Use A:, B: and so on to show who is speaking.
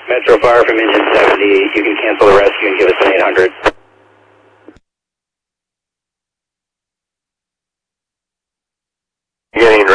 A: Metro Fire from engine 70, you can cancel the rescue and give us an 800.
B: Getting